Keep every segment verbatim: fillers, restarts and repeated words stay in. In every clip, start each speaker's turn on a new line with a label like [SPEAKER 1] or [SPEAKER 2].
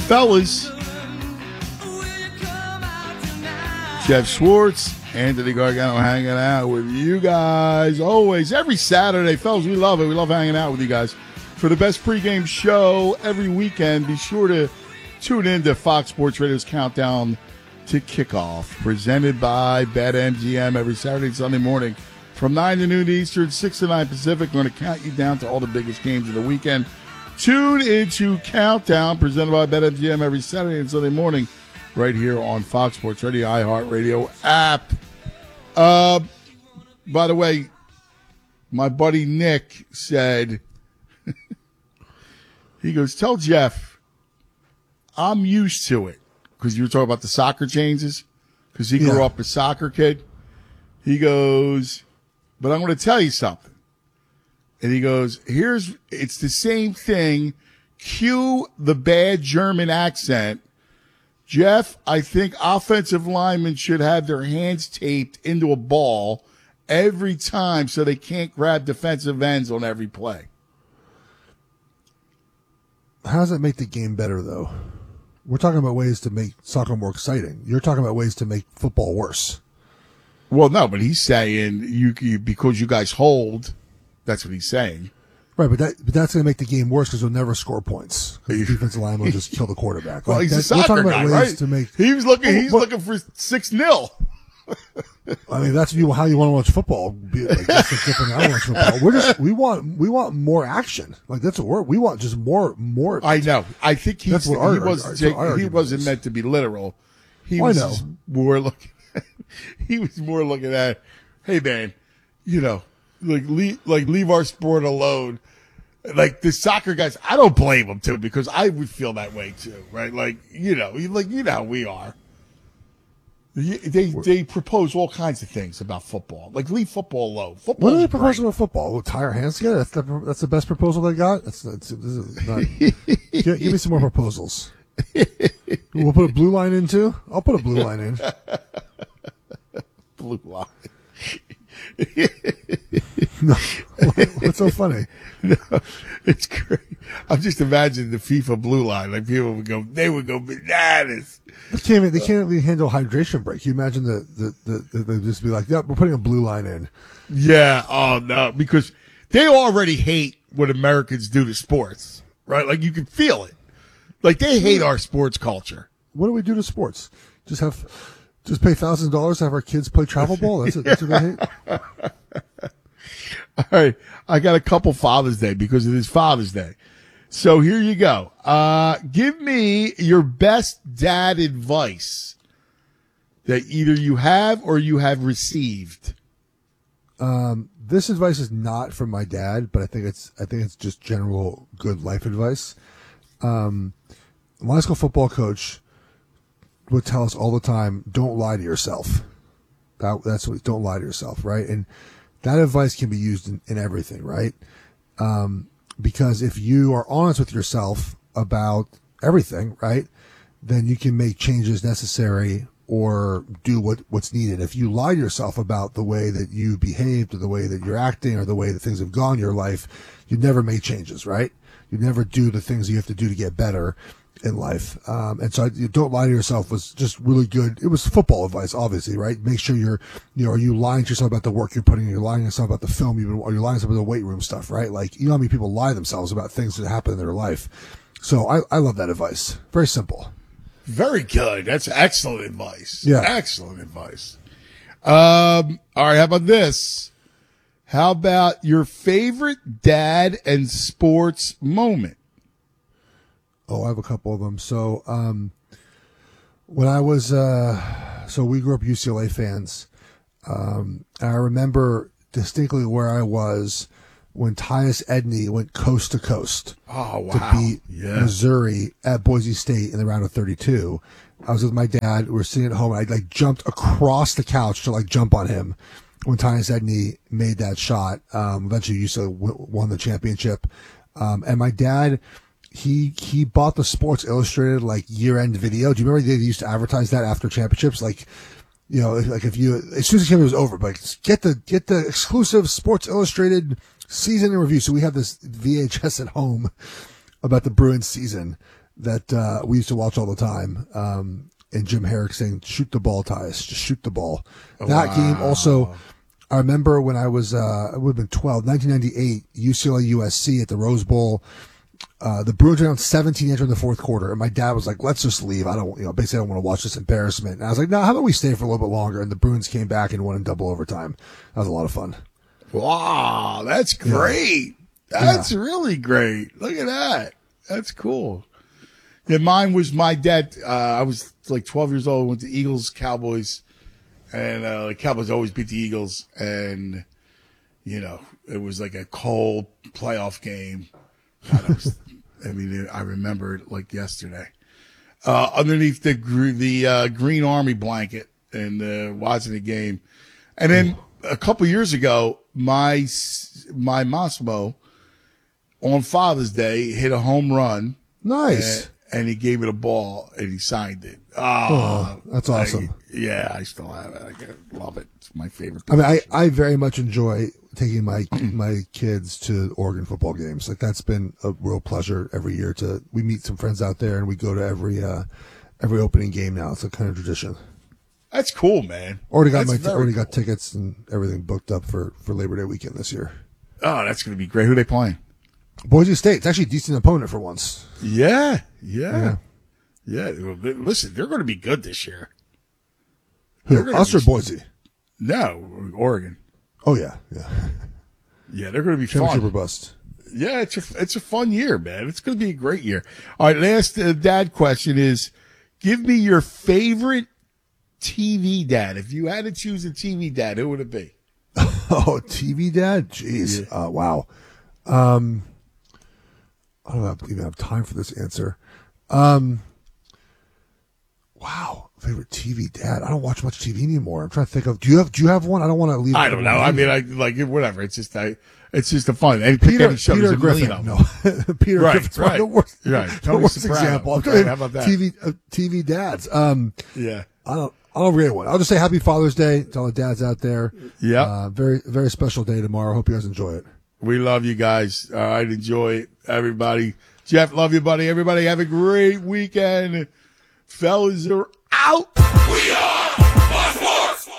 [SPEAKER 1] Fellas, Jeff Schwartz, Anthony Gargano hanging out with you guys always, every Saturday. Fellas, we love it. We love hanging out with you guys. For the best pregame show every weekend, be sure to tune in to Fox Sports Radio's Countdown to Kickoff, presented by BetMGM every Saturday and Sunday morning from nine to noon Eastern, six to nine Pacific. We're going to count you down to all the biggest games of the weekend. Tune into Countdown, presented by BetMGM every Saturday and Sunday morning, right here on Fox Sports Radio, iHeartRadio app. Uh, by the way, my buddy Nick said, he goes, tell Jeff, I'm used to it. Because you were talking about the soccer changes, because he grew
[SPEAKER 2] Yeah.
[SPEAKER 1] up a soccer kid. He goes, but I'm going to tell you something. And he goes, here's, it's the same thing. Cue the bad German accent. Jeff, I think offensive linemen should have their hands taped into a ball every time so they can't grab defensive ends on every play.
[SPEAKER 2] How does that make the game better, though? We're talking about ways to make soccer more exciting. You're talking about ways to make football worse.
[SPEAKER 1] Well, no, but he's saying you, you because you guys hold. That's what he's saying.
[SPEAKER 2] Right, but that but that's going to make the game worse because you'll never score points. Because the defensive line will just kill the quarterback.
[SPEAKER 1] Well,
[SPEAKER 2] Like,
[SPEAKER 1] he's
[SPEAKER 2] that,
[SPEAKER 1] a
[SPEAKER 2] we're
[SPEAKER 1] soccer
[SPEAKER 2] talking about
[SPEAKER 1] guy,
[SPEAKER 2] ways
[SPEAKER 1] right?
[SPEAKER 2] to make.
[SPEAKER 1] He was looking. He's
[SPEAKER 2] Well,
[SPEAKER 1] looking for six nil.
[SPEAKER 2] I mean, that's you, how you want to watch football. Be like, that's the different I watch football. We're just we want we want more action. Like that's what we're, we want. Just more more.
[SPEAKER 1] I know. I think he's,
[SPEAKER 2] That's what our-
[SPEAKER 1] he wasn't.
[SPEAKER 2] that's
[SPEAKER 1] take-
[SPEAKER 2] what our
[SPEAKER 1] he
[SPEAKER 2] argument
[SPEAKER 1] wasn't
[SPEAKER 2] is.
[SPEAKER 1] meant to be literal. He
[SPEAKER 2] I
[SPEAKER 1] was
[SPEAKER 2] know.
[SPEAKER 1] just more looking. He was more looking at, hey man, you know, like leave like leave our sport alone. Like the soccer guys, I don't blame them too because I would feel that way too, right? Like you know, like you know how we are. They they propose all kinds of things about football. Like leave football alone. Football.
[SPEAKER 2] What are they proposing about football? We'll tie our hands together. That's the, that's the best proposal they got. That's, that's this is not. give, give me some more proposals. We'll put a blue line in too. I'll put a blue line in.
[SPEAKER 1] Blue line.
[SPEAKER 2] No, what's so funny?
[SPEAKER 1] No, it's great. I'm just imagining the FIFA blue line. Like people would go, they would go bananas.
[SPEAKER 2] They can't. Even, they can't even handle hydration break. You imagine the the the, the they'd just be like, "Yep, we're putting a blue line in."
[SPEAKER 1] Yeah. Oh no, because they already hate what Americans do to sports, right? Like you can feel it. Like they hate our sports culture.
[SPEAKER 2] What do we do to sports? Just have, just pay thousands of dollars to have our kids play travel ball. That's it. That's what they hate.
[SPEAKER 1] All right. I got a couple Father's Day because it is Father's Day. So here you go. Uh, give me your best dad advice that either you have or you have received.
[SPEAKER 2] Um, this advice is not from my dad, but I think it's I think it's just general good life advice. Um, my high school football coach would tell us all the time, "Don't lie to yourself." That, that's what. Don't lie to yourself, right? And that advice can be used in, in everything, right? Um, because if you are honest with yourself about everything, right, then you can make changes necessary or do what, what's needed. If you lie to yourself about the way that you behaved or the way that you're acting or the way that things have gone in your life, you never make changes, right? You never do the things you have to do to get better in life. Um, and so I, you don't lie to yourself was just really good. It was football advice, obviously, right? Make sure you're, you know, are you lying to yourself about the work you're putting in? You're lying to yourself about the film you've been, or you're lying to yourself about the weight room stuff, right? Like, you know how many people lie to themselves about things that happen in their life. So I, I love that advice. Very simple.
[SPEAKER 1] Very good. That's excellent advice.
[SPEAKER 2] Yeah.
[SPEAKER 1] Excellent advice. Um, all right. How about this? How about your favorite dad and sports moment?
[SPEAKER 2] Oh, I have a couple of them. So, um, when I was, uh, so we grew up U C L A fans. Um, and I remember distinctly where I was when Tyus Edney went coast to coast
[SPEAKER 1] Oh, wow.
[SPEAKER 2] to beat
[SPEAKER 1] Yeah.
[SPEAKER 2] Missouri at Boise State in the round of thirty-two. I was with my dad. We were sitting at home. And I like jumped across the couch to like jump on him when Tyus Edney made that shot. Um, eventually U C L A w- won the championship. Um, and my dad, he, he bought the Sports Illustrated like year end video. Do you remember they used to advertise that after championships? Like, you know, like if you, as soon as the championship was over, like get the, get the exclusive Sports Illustrated season in review. So we have this V H S at home about the Bruins season. that uh, we used to watch all the time. Um, and Jim Herrick saying, "Shoot the ball, Tyus. Just shoot the ball." That
[SPEAKER 1] Wow.
[SPEAKER 2] game also. I remember when I was, uh, I would have been twelve, nineteen ninety-eight, U C L A U S C at the Rose Bowl. Uh, the Bruins were down seventeen entering the fourth quarter, and my dad was like, "Let's just leave. I don't, you know, basically I don't want to watch this embarrassment." And I was like, "No, how about we stay for a little bit longer?" And the Bruins came back and won in double overtime. That was a lot of fun.
[SPEAKER 1] Wow, that's great. Yeah. That's yeah. really great. Look at that. That's cool. Yeah, mine was my dad. Uh, I was like twelve years old, went to Eagles, Cowboys, and uh, the Cowboys always beat the Eagles. And, you know, it was like a cold playoff game. God, I, was, I mean, I remember it like yesterday. Uh, underneath the the uh, Green Army blanket and uh, watching the game. And then a couple years ago, my my Massimo on Father's Day hit a home run.
[SPEAKER 2] Nice.
[SPEAKER 1] And, and he gave it a ball and he signed it. Oh,
[SPEAKER 2] oh that's awesome.
[SPEAKER 1] I, yeah, I still have it. I love it. It's my favorite.
[SPEAKER 2] I mean, I, I very much enjoy taking my my kids to Oregon football games. Like that's been a real pleasure every year. To we meet some friends out there and we go to every uh, every opening game now. It's a kind of tradition.
[SPEAKER 1] That's cool, man.
[SPEAKER 2] Already got
[SPEAKER 1] that's
[SPEAKER 2] my already
[SPEAKER 1] cool.
[SPEAKER 2] got tickets and everything booked up for, for Labor Day weekend this year.
[SPEAKER 1] Oh, that's going to be great. Who are they playing?
[SPEAKER 2] Boise State. It's actually a decent opponent for once.
[SPEAKER 1] Yeah, yeah, yeah. yeah. Listen, they're going to be good this year.
[SPEAKER 2] Who? Us or Boise?
[SPEAKER 1] No, Oregon.
[SPEAKER 2] Oh yeah, yeah,
[SPEAKER 1] yeah. They're going to be
[SPEAKER 2] Championship
[SPEAKER 1] fun.
[SPEAKER 2] or bust.
[SPEAKER 1] Yeah, it's a it's a fun year, man. It's going to be a great year. All right, last uh, dad question is: give me your favorite T V dad. If you had to choose a T V dad, who would it be?
[SPEAKER 2] Oh, T V dad? Jeez. Yeah. Uh, wow. Um, I don't have, even have time for this answer. Um, wow. Favorite T V dad? I don't watch much T V anymore. I'm trying to think of. Do you have? Do you have one? I don't want to leave.
[SPEAKER 1] I don't know. I mean, I like whatever. It's just I. It's just a fun. And
[SPEAKER 2] Peter,
[SPEAKER 1] show.
[SPEAKER 2] Peter Griffin. No, Peter
[SPEAKER 1] right,
[SPEAKER 2] Griffin's
[SPEAKER 1] right,
[SPEAKER 2] the worst.
[SPEAKER 1] Right.
[SPEAKER 2] The worst example. I'm
[SPEAKER 1] right, how about that?
[SPEAKER 2] T V uh, T V dads. Um,
[SPEAKER 1] yeah.
[SPEAKER 2] I don't. I don't forget one. I'll just say Happy Father's Day to all the dads out there.
[SPEAKER 1] Yeah.
[SPEAKER 2] Uh, very very special day tomorrow. Hope you guys enjoy it.
[SPEAKER 1] We love you guys. All right, enjoy it, everybody. Jeff, love you, buddy. Everybody have a great weekend. Fellas are out. We are Blood Sports.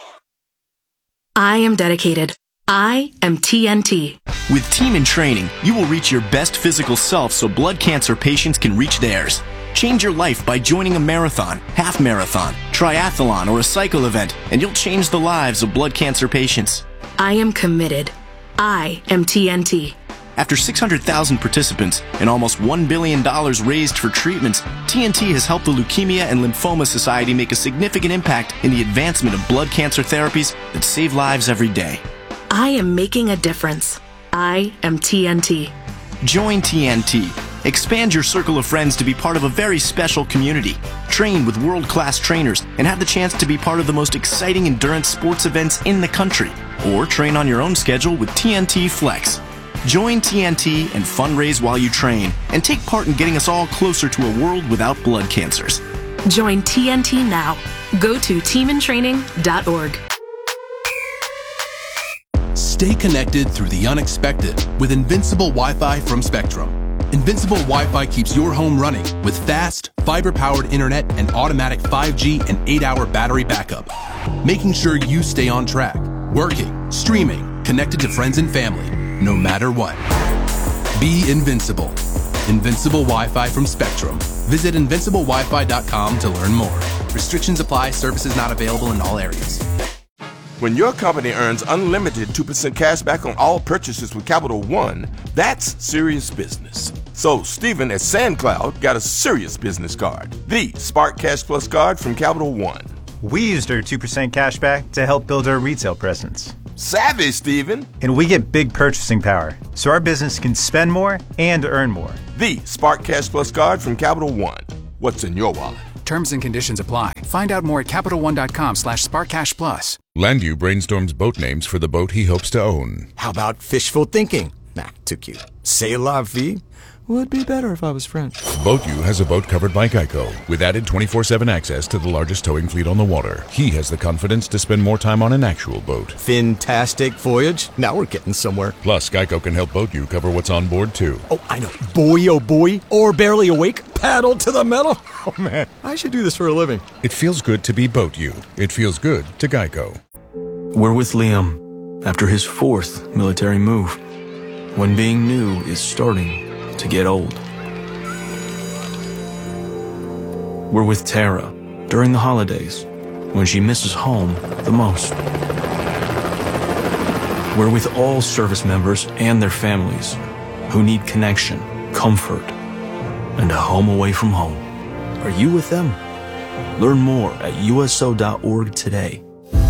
[SPEAKER 3] I am dedicated. I am T N T.
[SPEAKER 4] With Team in Training, you will reach your best physical self so blood cancer patients can reach theirs. Change your life by joining a marathon, half marathon, triathlon, or a cycle event, and you'll change the lives of blood cancer patients.
[SPEAKER 3] I am committed. I am T N T.
[SPEAKER 4] After six hundred thousand participants and almost one billion dollars raised for treatments, T N T has helped the Leukemia and Lymphoma Society make a significant impact in the advancement of blood cancer therapies that save lives every day.
[SPEAKER 3] I am making a difference. I am T N T.
[SPEAKER 4] Join T N T. Expand your circle of friends to be part of a very special community. Train with world-class trainers and have the chance to be part of the most exciting endurance sports events in the country. Or train on your own schedule with T N T Flex. Join T N T and fundraise while you train and take part in getting us all closer to a world without blood cancers.
[SPEAKER 3] Join T N T now. Go to team in training dot org.
[SPEAKER 5] Stay connected through the unexpected with Invincible Wi-Fi from Spectrum. Invincible Wi-Fi keeps your home running with fast, fiber-powered internet and automatic five G and eight hour battery backup, making sure you stay on track, working, streaming, connected to friends and family, no matter what. Be invincible. Invincible Wi-Fi from Spectrum. Visit invincible wi fi dot com to learn more. Restrictions apply. Services not available in all areas.
[SPEAKER 6] When your company earns unlimited two percent cash back on all purchases with Capital One, that's serious business. So Stephen at SandCloud got a serious business card, the Spark Cash Plus card from Capital One.
[SPEAKER 7] We used our two percent cash back to help build our retail presence.
[SPEAKER 6] Savvy, Stephen.
[SPEAKER 7] And we get big purchasing power, so our business can spend more and earn more.
[SPEAKER 6] The Spark Cash Plus card from Capital One. What's in your wallet?
[SPEAKER 8] Terms and conditions apply. Find out more at capital one dot com slash spark cash plus.
[SPEAKER 9] Landview brainstorms boat names for the boat he hopes to own.
[SPEAKER 10] How about fishful thinking? Nah, too cute. C'est la vie? Would be better if I was French.
[SPEAKER 9] BoatU has a boat covered by Geico with added twenty-four seven access to the largest towing fleet on the water. He has the confidence to spend more time on an actual boat.
[SPEAKER 10] Fantastic voyage. Now we're getting somewhere.
[SPEAKER 9] Plus, Geico can help BoatU cover what's on board, too.
[SPEAKER 10] Oh, I know. Boy, oh boy, or barely awake. paddle to the metal. Oh, man, I should do this for a living.
[SPEAKER 9] It feels good to be Boat You. It feels good to Geico.
[SPEAKER 11] We're with Liam after his fourth military move, when being new is starting to get old. We're with Tara during the holidays, when she misses home the most. We're with all service members and their families who need connection, comfort, and a home away from home. Are you with them? Learn more at U S O dot org today.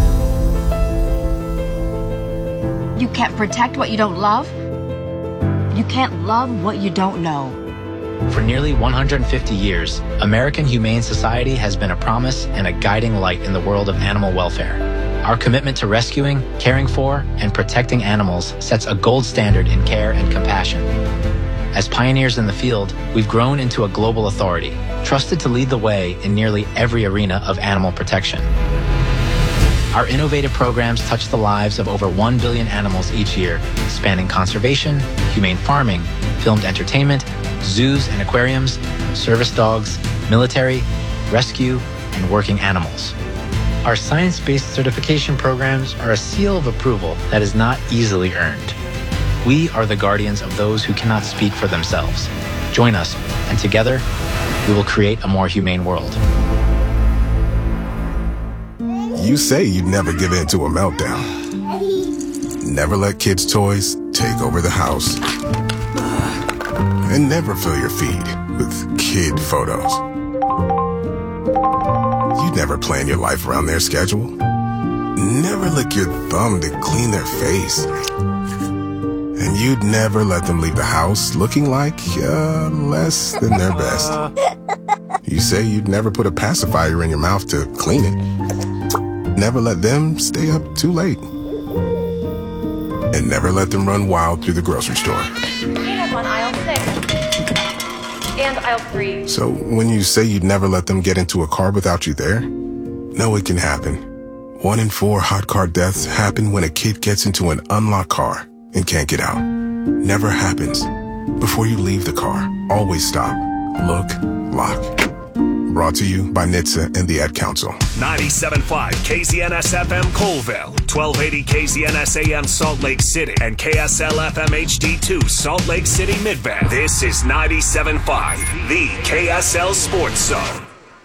[SPEAKER 12] You can't protect what you don't love. You can't love what you don't know.
[SPEAKER 13] For nearly one hundred fifty years, American Humane Society has been a promise and a guiding light in the world of animal welfare. Our commitment to rescuing, caring for, and protecting animals sets a gold standard in care and compassion. As pioneers in the field, we've grown into a global authority, trusted to lead the way in nearly every arena of animal protection. Our innovative programs touch the lives of over one billion animals each year, spanning conservation, humane farming, filmed entertainment, zoos and aquariums, service dogs, military, rescue, and working animals. Our science-based certification programs are a seal of approval that is not easily earned. We are the guardians of those who cannot speak for themselves. Join us, and together, we will create a more humane world.
[SPEAKER 14] You say you'd never give in to a meltdown. Never let kids' toys take over the house. And never fill your feed with kid photos. You'd never plan your life around their schedule. Never lick your thumb to clean their face. And you'd never let them leave the house looking like uh, less than their best. You say you'd never put a pacifier in your mouth to clean it. Never let them stay up too late. And never let them run wild through the grocery store.
[SPEAKER 15] We have on aisle six and aisle three.
[SPEAKER 14] So when you say you'd never let them get into a car without you there, no, it can happen. One in four hot car deaths happen when a kid gets into an unlocked car and can't get out. Never happens. Before you leave the car, always stop, look, lock. Brought to you by N H T S A and the Ad Council.
[SPEAKER 16] ninety-seven point five K Z N S F M Colville, twelve eighty K Z N S A M Salt Lake City, and K S L F M H D two Salt Lake City Midband. This is ninety-seven point five, the K S L Sports Zone.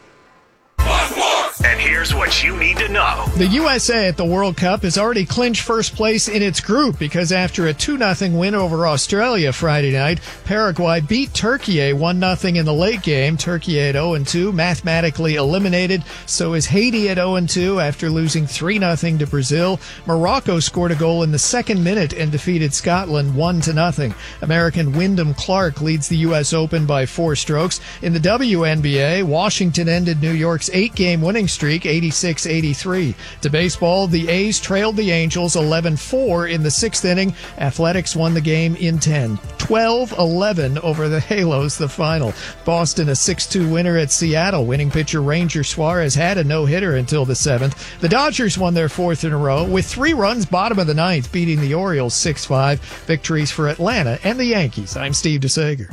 [SPEAKER 16] And here's what you need to know.
[SPEAKER 17] The U S A at the World Cup has already clinched first place in its group because after a two nothing win over Australia Friday night, Paraguay beat Turkey one nothing in the late game. Turkey at oh and two, mathematically eliminated. So is Haiti at oh and two after losing three nothing to Brazil. Morocco scored a goal in the second minute and defeated Scotland one to nothing. American Wyndham Clark leads the U S Open by four strokes. In the W N B A, Washington ended New York's eight-game winning streak, eighty-six eighty-three. To baseball, the A's trailed the Angels eleven four in the sixth inning. Athletics won the game in ten. twelve eleven over the Halos, the final. Boston a six two winner at Seattle. Winning pitcher Ranger Suarez had a no-hitter until the seventh. The Dodgers won their fourth in a row with three runs bottom of the ninth, beating the Orioles six five. Victories for Atlanta and the Yankees. I'm Steve DeSager.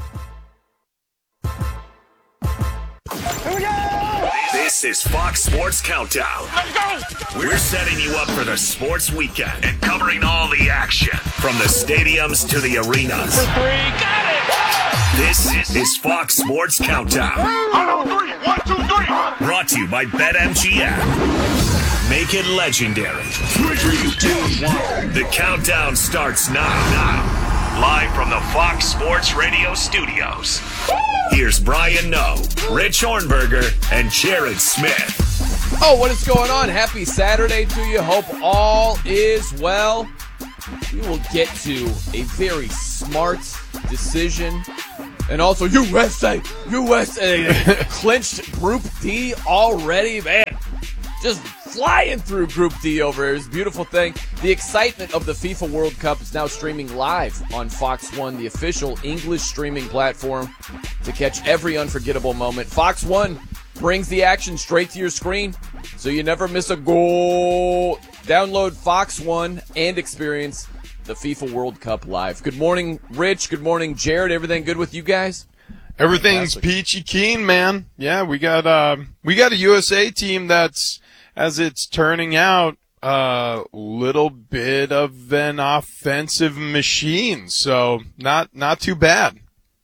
[SPEAKER 16] This is Fox Sports Countdown. Let's go! We're setting you up for the sports weekend and covering all the action from the stadiums to the arenas. For three, got it! This is Fox Sports Countdown. One, two, three. One, two, three. Brought to you by BetMGM. Make it legendary. Three, two, one. The countdown starts now. Now. Live from the Fox Sports Radio studios. Here's Brian Noe, Rich Hornberger, and Jared Smith.
[SPEAKER 18] Oh, what is going on? Happy Saturday to you. Hope all is well. We will get to a very smart decision. And also U S A, U S A clinched Group D already, man. Just flying through Group D over here. It's a beautiful thing. The excitement of the FIFA World Cup is now streaming live on Fox One, the official English streaming platform to catch every unforgettable moment. Fox One brings the action straight to your screen, so you never miss a goal. Download Fox One and experience the FIFA World Cup live. Good morning, Rich. Good morning, Jared. Everything good with you guys?
[SPEAKER 19] Everything's
[SPEAKER 18] Fantastic.
[SPEAKER 19] peachy keen, man. Yeah, we got uh, we got a U S A team that's, as it's turning out, a uh, little bit of an offensive machine. So not not too bad.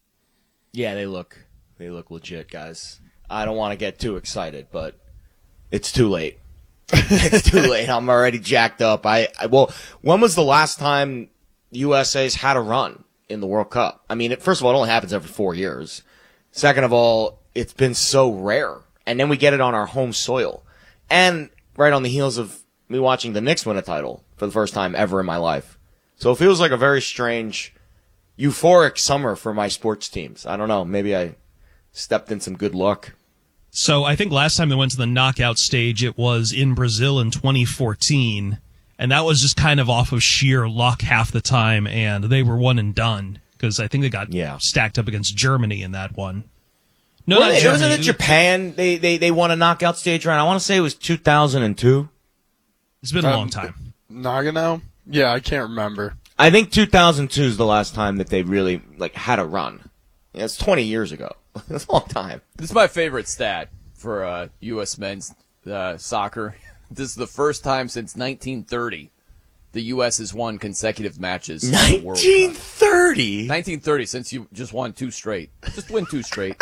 [SPEAKER 20] Yeah, they look they look legit, guys. I don't want to get too excited, but it's too late. It's too late. I'm already jacked up. I, I well, when was the last time U S A's had a run in the World Cup? I mean, it, first of all, it only happens every four years. Second of all, it's been so rare. And then we get it on our home soil. And right on the heels of me watching the Knicks win a title for the first time ever in my life. So it feels like a very strange, euphoric summer for my sports teams. I don't know. Maybe I stepped in some good luck.
[SPEAKER 21] So I think last time they went to the knockout stage, it was in Brazil in twenty fourteen. And that was just kind of off of sheer luck half the time. And they were one and done. Because I think they got yeah. stacked up against Germany in that one. No,
[SPEAKER 20] well,
[SPEAKER 21] not
[SPEAKER 20] it
[SPEAKER 21] Germany.
[SPEAKER 20] wasn't it Japan. They, they, they won a knockout stage round. I want to say it was two thousand two.
[SPEAKER 21] It's been a
[SPEAKER 19] um,
[SPEAKER 21] long time.
[SPEAKER 19] Nagano? Yeah, I can't remember.
[SPEAKER 20] I think two thousand two is the last time that they really like had a run. Yeah, it's twenty years ago. That's a long time.
[SPEAKER 18] This is my favorite stat for uh, U S men's uh, soccer. This is the first time since nineteen thirty the U S has won consecutive matches.
[SPEAKER 20] nineteen thirty?
[SPEAKER 18] nineteen thirty, since you just won two straight. Just win two straight.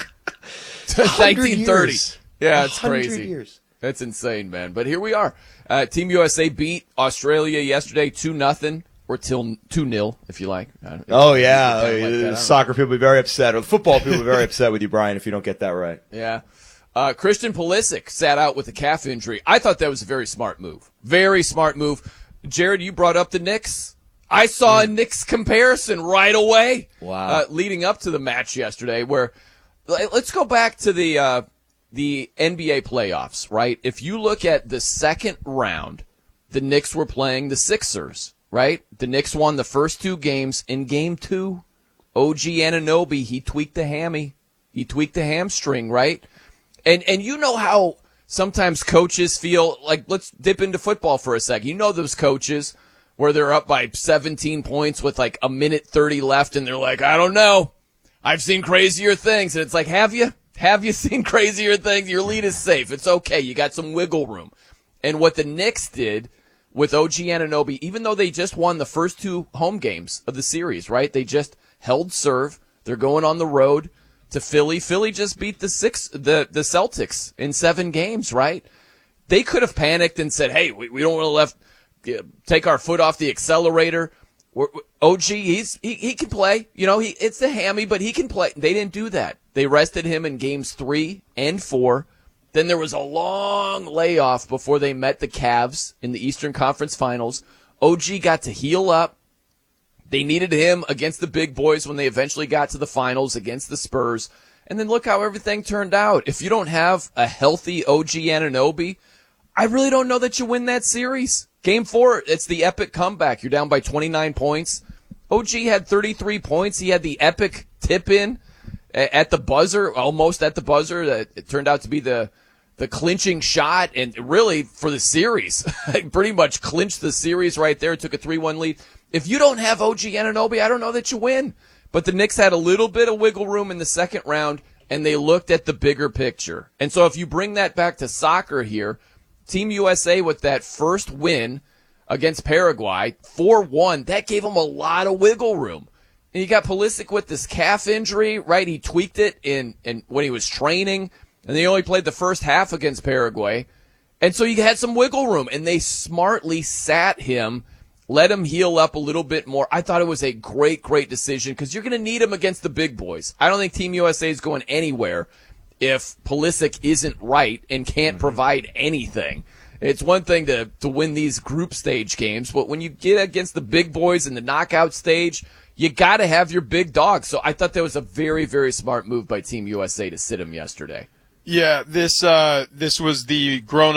[SPEAKER 20] one hundred
[SPEAKER 18] nineteen thirty.
[SPEAKER 20] Years.
[SPEAKER 18] Yeah, it's
[SPEAKER 20] one hundred
[SPEAKER 18] crazy.
[SPEAKER 20] Years.
[SPEAKER 18] That's insane, man. But here we are. Uh, Team U S A beat Australia yesterday two nothing, or till two nil, if you like. Uh,
[SPEAKER 20] Oh,
[SPEAKER 18] if
[SPEAKER 20] yeah.
[SPEAKER 18] you like that,
[SPEAKER 20] Soccer people will be very upset. Or football people will be very upset with you, Brian, if you don't get that right.
[SPEAKER 18] Yeah. Uh, Christian Pulisic sat out with a calf injury. I thought that was a very smart move. Very smart move. Jared, you brought up the Knicks. I saw a Knicks comparison right away.
[SPEAKER 20] Wow.
[SPEAKER 18] Uh, leading up to the match yesterday, where let's go back to the uh, the N B A playoffs, right? If you look at the second round, the Knicks were playing the Sixers, right? The Knicks won the first two games. In game two, O G Anunoby, he tweaked the hammy. He tweaked the hamstring, right? And and you know how sometimes coaches feel like, let's dip into football for a second. You know those coaches where they're up by seventeen points with like a minute thirty left and they're like, I don't know. I've seen crazier things. And it's like, have you? Have you seen crazier things? Your lead is safe. It's okay. You got some wiggle room. And what the Knicks did with O G Anunoby, even though they just won the first two home games of the series, right? They just held serve. They're going on the road to Philly. Philly just beat the six, the, the Celtics in seven games, right? They could have panicked and said, hey, we, we don't want to left, take our foot off the accelerator. We're, O G, he's, he, he can play. You know, he, it's the hammy, but he can play. They didn't do that. They rested him in games three and four. Then there was a long layoff before they met the Cavs in the Eastern Conference Finals. O G got to heal up. They needed him against the big boys when they eventually got to the finals against the Spurs. And then look how everything turned out. If you don't have a healthy O G Anunoby, I really don't know that you win that series. Game four, it's the epic comeback. You're down by twenty-nine points. O G had thirty-three points. He had the epic tip-in at the buzzer, almost at the buzzer. It turned out to be the the clinching shot, and really for the series, pretty much clinched the series right there. Took a three one lead. If you don't have O G Anunoby, I don't know that you win. But the Knicks had a little bit of wiggle room in the second round, and they looked at the bigger picture. And so if you bring that back to soccer here, Team U S A with that first win against Paraguay, four one, that gave them a lot of wiggle room. And you got Pulisic with this calf injury, right? He tweaked it in, in when he was training, and they only played the first half against Paraguay. And so you had some wiggle room, and they smartly sat him, let him heal up a little bit more. I thought it was a great, great decision because you're going to need him against the big boys. I don't think Team U S A is going anywhere if Pulisic isn't right and can't mm-hmm. provide anything. It's one thing to, to win these group stage games, but when you get against the big boys in the knockout stage, you got to have your big dog. So I thought that was a very, very smart move by Team U S A to sit him yesterday.
[SPEAKER 19] Yeah, this uh, this was the grown